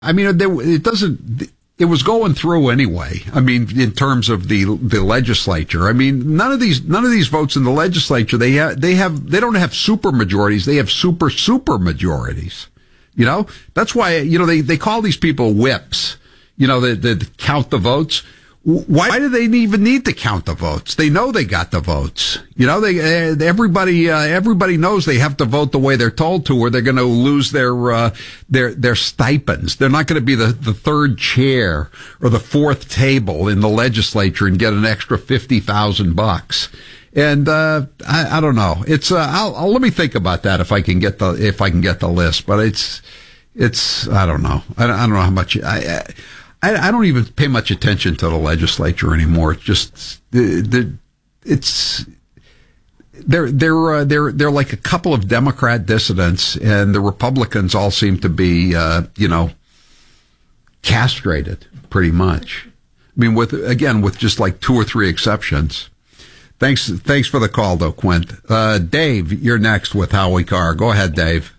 I mean, it doesn't. It was going through anyway. I mean, in terms of the legislature. I mean, none of these votes in the legislature. They don't have super majorities. They have super majorities. You know, that's why, you know, they call these people whips. You know, that count the votes. Why do they even need to count the votes? They know they got the votes. You know, everybody knows they have to vote the way they're told to, or they're going to lose their stipends. They're not going to be the third chair or the fourth table in the legislature and get an extra $50,000. And I don't know. It's let me think about that if I can get the list. But it's I don't know. I don't know how much I don't even pay much attention to the legislature anymore. It's just they're like a couple of Democrat dissidents, and the Republicans all seem to be castrated pretty much. I mean, with just like two or three exceptions. Thanks for the call, though, Quint. Dave, you're next with Howie Carr. Go ahead, Dave.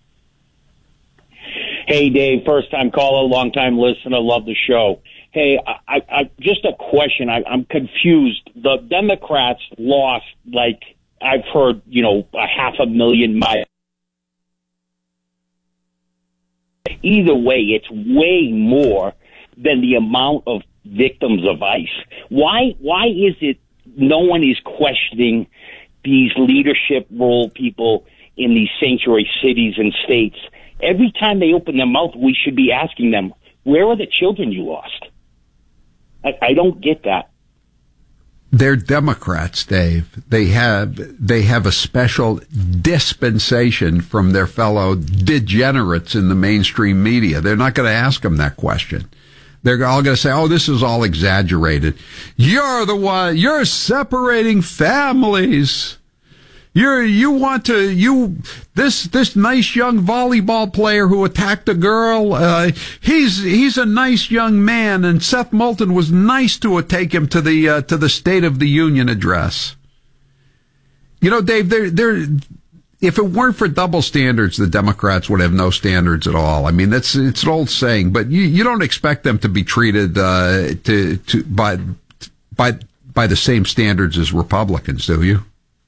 Hey, Dave, first-time caller, long-time listener, love the show. Hey, I just a question. I'm confused. The Democrats lost, like, I've heard, 500,000 miles. Either way, it's way more than the amount of victims of ICE. Why is it no one is questioning these leadership role people in these sanctuary cities and states? Every time they open their mouth, we should be asking them, where are the children you lost? I don't get that. They're Democrats, Dave. They have a special dispensation from their fellow degenerates in the mainstream media. They're not going to ask them that question. They're all going to say, oh, this is all exaggerated. You're the one, you're separating families. This nice young volleyball player who attacked a girl, he's a nice young man, and Seth Moulton was nice to take him to the State of the Union address. You know, Dave, if it weren't for double standards, the Democrats would have no standards at all. I mean, it's an old saying, but you don't expect them to be treated by the same standards as Republicans, do you?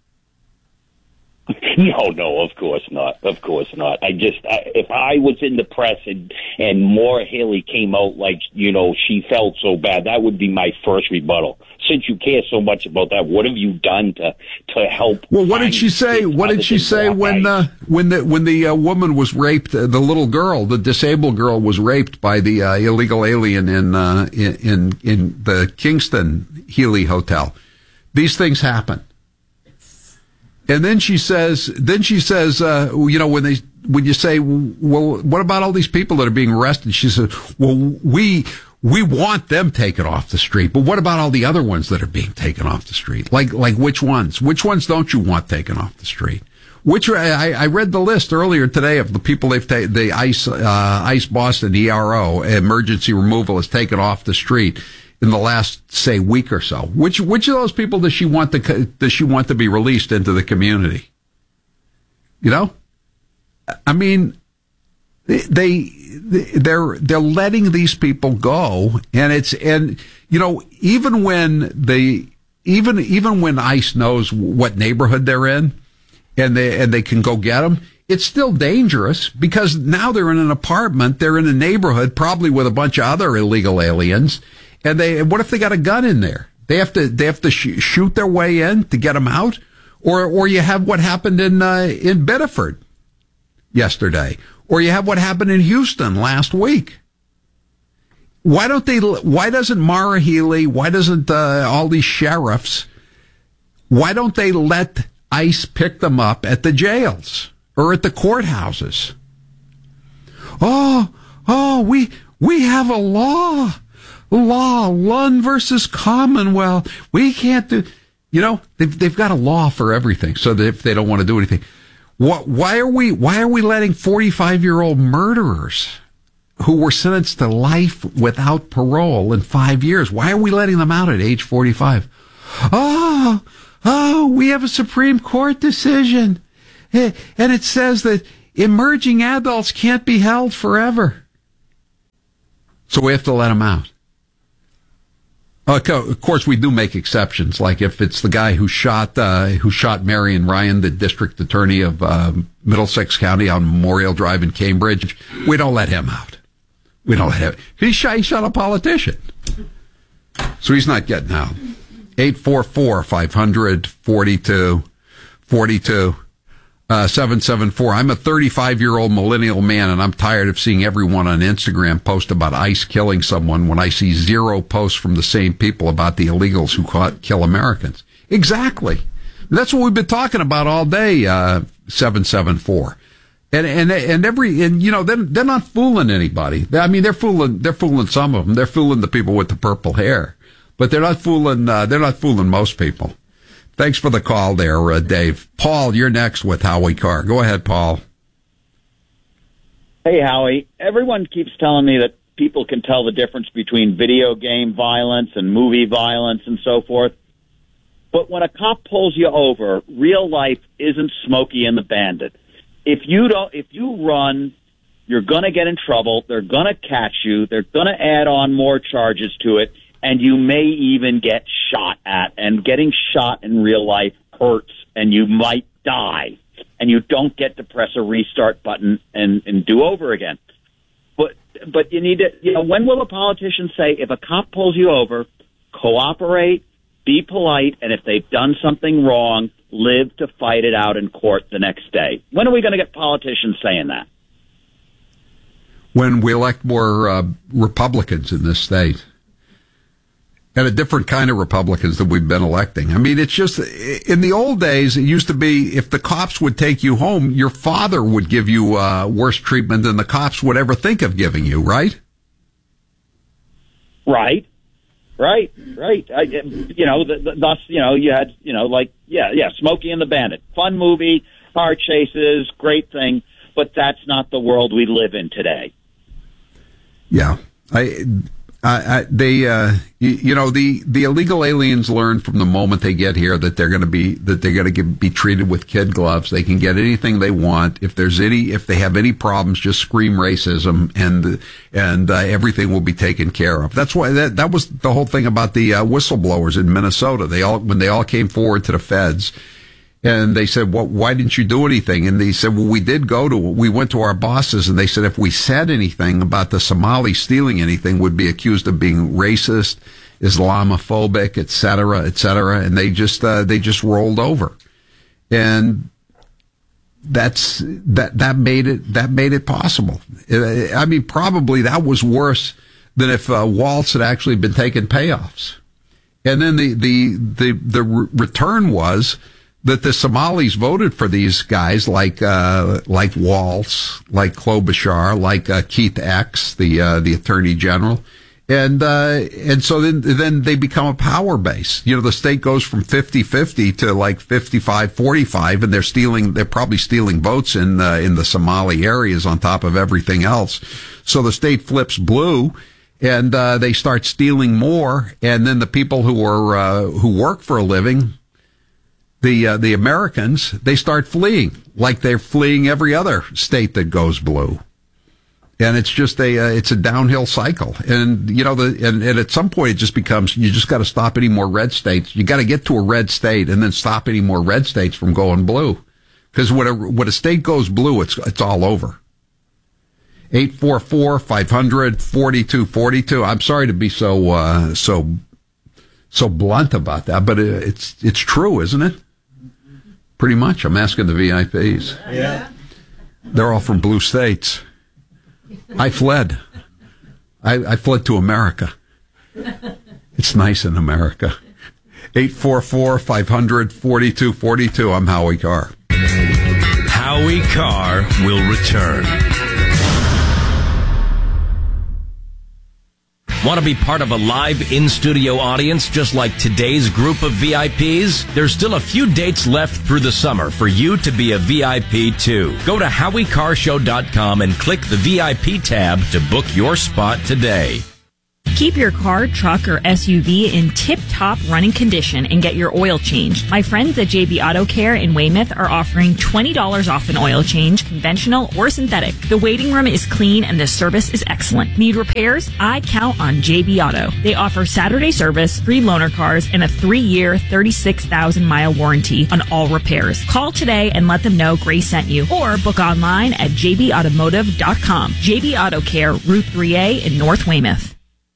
No, of course not. Of course not. If I was in the press and Maura Haley came out like, she felt so bad, that would be my first rebuttal. Since you care so much about that, what have you done to help? Well, what did she say? What did she say when the woman was raped? The little girl, the disabled girl, was raped by the illegal alien in the Kingston Healy Hotel. These things happen. And then she says, when you say, well, what about all these people that are being arrested? She says, well, we want them taken off the street, but what about all the other ones that are being taken off the street? Like which ones? Which ones don't you want taken off the street? I read the list earlier today of the people they've taken, the ICE Boston ERO, emergency removal, has taken off the street in the last, say, week or so. Which of those people does she want to be released into the community? You know, I mean, they're letting these people go, and even when ICE knows what neighborhood they're in, and they can go get them, it's still dangerous because now they're in an apartment, they're in a neighborhood, probably with a bunch of other illegal aliens. And what if they got a gun in there? They have to shoot their way in to get them out, or you have what happened in Biddeford yesterday, or you have what happened in Houston last week. Why doesn't Maura Healey? Why doesn't all these sheriffs? Why don't they let ICE pick them up at the jails or at the courthouses? We have a law, Lund versus Commonwealth. We can't do, they've got a law for everything. So that if they don't want to do anything, why are we letting 45-year-old murderers who were sentenced to life without parole in 5 years? Why are we letting them out at age 45? We have a Supreme Court decision, and it says that emerging adults can't be held forever. So we have to let him out. Of course, we do make exceptions. Like if it's the guy who shot Marion Ryan, the district attorney of Middlesex County on Memorial Drive in Cambridge, we don't let him out. We don't let him. He shot a politician, so he's not getting out. 844-500-4242. 774. I'm a 35-year-old millennial man, and I'm tired of seeing everyone on Instagram post about ICE killing someone when I see zero posts from the same people about the illegals who kill Americans. Exactly. That's what we've been talking about all day, 774. And you know, they're not fooling anybody. I mean, they're fooling some of them. They're fooling the people with the purple hair, but they're not fooling most people. Thanks for the call there, Dave. Paul, you're next with Howie Carr. Go ahead, Paul. Hey, Howie. Everyone keeps telling me that people can tell the difference between video game violence and movie violence and so forth. But when a cop pulls you over, real life isn't Smokey and the Bandit. If you run, you're going to get in trouble. They're going to catch you. They're going to add on more charges to it. And you may even get shot at. And getting shot in real life hurts, and you might die. And you don't get to press a restart button and do over again. But you need to, you know, when will a politician say, if a cop pulls you over, cooperate, be polite, and if they've done something wrong, live to fight it out in court the next day? When are we going to get politicians saying that? When we elect more Republicans in this state. And a different kind of Republicans that we've been electing. I mean, it's just, in the old days, it used to be if the cops would take you home, your father would give you worse treatment than the cops would ever think of giving you, right? Right. Thus, you had, Smokey and the Bandit. Fun movie, car chases, great thing, but that's not the world we live in today. Yeah. The illegal aliens learn from the moment they get here that they're going to be treated with kid gloves. They can get anything they want. If they have any problems, just scream racism and everything will be taken care of. That's why that was the whole thing about the whistleblowers in Minnesota. When they all came forward to the feds. And they said, well, why didn't you do anything? And they said, well, we went to our bosses, and they said if we said anything about the Somalis stealing anything, we'd be accused of being racist, Islamophobic, et cetera, and they just rolled over. And that made it possible. I mean, probably that was worse than if Waltz had actually been taking payoffs. And then the return was that the Somalis voted for these guys like Waltz, like Klobuchar, like Keith X, the Attorney General, and so then they become a power base. You know, the state goes from 50-50 to like 55-45, and they're probably stealing votes in the Somali areas on top of everything else. So the state flips blue. And they start stealing more, and then the people who work for a living, the Americans, they start fleeing like they're fleeing every other state that goes blue. And it's just it's a downhill cycle. And, and at some point it just becomes, you just got to stop any more red states. You got to get to a red state and then stop any more red states from going blue. Because when a state goes blue, it's all over. 844-500-4242. I'm sorry to be so blunt about that, but it's true, isn't it? Pretty much. I'm asking the VIPs. Yeah. They're all from blue states. I fled. I fled to America. It's nice in America. 844-500-4242. I'm Howie Carr. Howie Carr will return. Want to be part of a live in-studio audience just like today's group of VIPs? There's still a few dates left through the summer for you to be a VIP too. Go to HowieCarrshow.com and click the VIP tab to book your spot today. Keep your car, truck, or SUV in tip-top running condition and get your oil changed. My friends at JB Auto Care in Weymouth are offering $20 off an oil change, conventional or synthetic. The waiting room is clean and the service is excellent. Need repairs? I count on JB Auto. They offer Saturday service, free loaner cars, and a 3-year, 36,000-mile warranty on all repairs. Call today and let them know Grace sent you, or book online at jbautomotive.com. JB Auto Care, Route 3A in North Weymouth.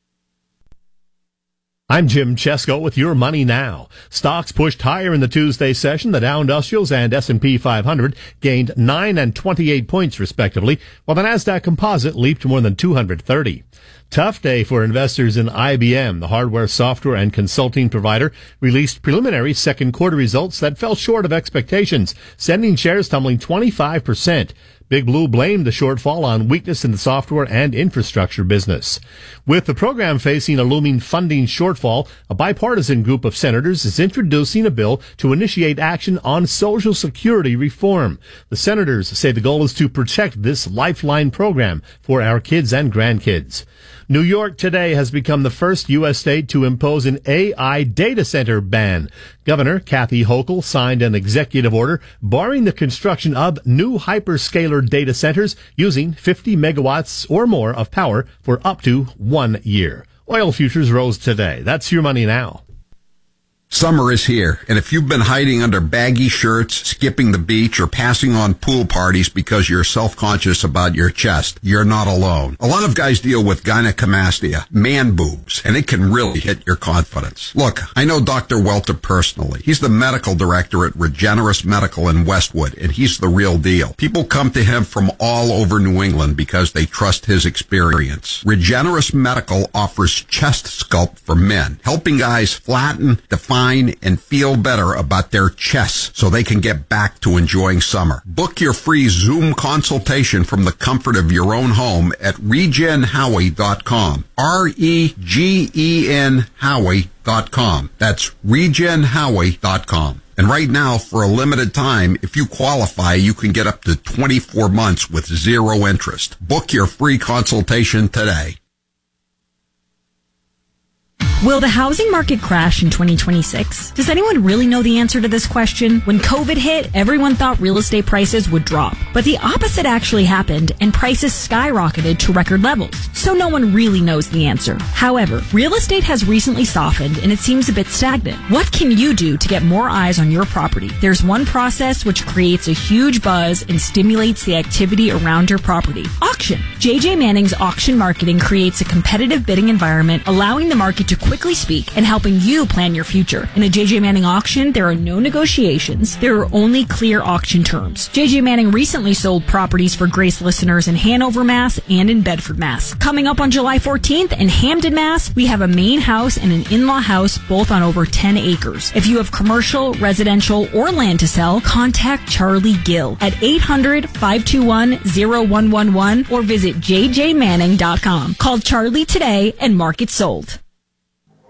I'm Jim Chesko with your Money Now. Stocks pushed higher in the Tuesday session. The Dow Industrials and S&P 500 gained 9 and 28 points respectively, while the Nasdaq Composite leaped more than 230. Tough day for investors in IBM. The hardware, software, and consulting provider released preliminary second quarter results that fell short of expectations, sending shares tumbling 25%. Big Blue blamed the shortfall on weakness in the software and infrastructure business. With the program facing a looming funding shortfall, a bipartisan group of senators is introducing a bill to initiate action on Social Security reform. The senators say the goal is to protect this lifeline program for our kids and grandkids. New York today has become the first U.S. state to impose an AI data center ban. Governor Kathy Hochul signed an executive order barring the construction of new hyperscaler data centers using 50 megawatts or more of power for up to 1 year. Oil futures rose today. That's your Money Now. Summer is here, and if you've been hiding under baggy shirts, skipping the beach, or passing on pool parties because you're self-conscious about your chest, you're not alone. A lot of guys deal with gynecomastia, man boobs, and it can really hit your confidence. Look, I know Dr. Welter personally. He's the medical director at Regenerous Medical in Westwood, and he's the real deal. People come to him from all over New England because they trust his experience. Regenerous Medical offers chest sculpt for men, helping guys flatten, define, and feel better about their chests so they can get back to enjoying summer. Book your free Zoom consultation from the comfort of your own home at regenhowie.com. REGEN Howie.com. That's regenhowie.com. And right now, for a limited time, if you qualify, you can get up to 24 months with zero interest. Book your free consultation today. Will the housing market crash in 2026? Does anyone really know the answer to this question? When COVID hit, everyone thought real estate prices would drop. But the opposite actually happened, and prices skyrocketed to record levels. So no one really knows the answer. However, real estate has recently softened, and it seems a bit stagnant. What can you do to get more eyes on your property? There's one process which creates a huge buzz and stimulates the activity around your property. Auction. JJ Manning's auction marketing creates a competitive bidding environment, allowing the market to quickly speak and helping you plan your future. In a JJ Manning auction, there are no negotiations. There are only clear auction terms. JJ Manning recently sold properties for Grace listeners in Hanover, Mass. and in Bedford, Mass. Coming up on July 14th in Hamden, Mass., we have a main house and an in-law house, both on over 10 acres. If you have commercial, residential, or land to sell, contact Charlie Gill at 800-521-0111 or visit jjmanning.com. Call Charlie today and mark it sold.